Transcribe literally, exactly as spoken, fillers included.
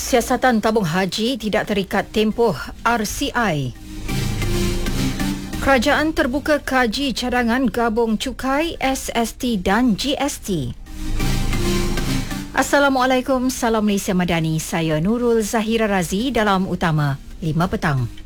Siasatan tabung haji tidak terikat tempoh R C I. Kerajaan terbuka kaji cadangan gabung cukai, S S T dan G S T. Assalamualaikum, salam Malaysia Madani. Saya Nurul Zahira Razi dalam Utama lima petang.